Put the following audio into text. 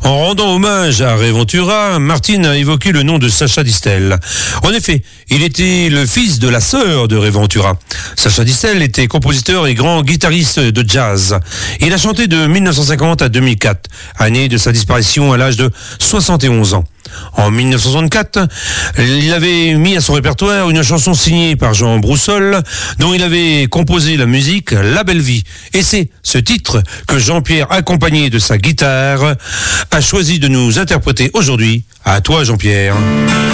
En rendant hommage à Ray Ventura, Martin a évoqué le nom de Sacha Distel. En effet, il était le fils de la sœur de Ray Ventura. Sacha Distel était compositeur et grand guitariste de jazz. Il a chanté de 1950 à 2004, année de sa disparition à l'âge de 71 ans. En 1964, il avait mis à son répertoire une chanson signée par Jean Broussol, dont il avait composé la musique La Belle Vie. Et c'est ce titre que Jean-Pierre, accompagné de sa guitare, a choisi de nous interpréter aujourd'hui. À toi, Jean-Pierre.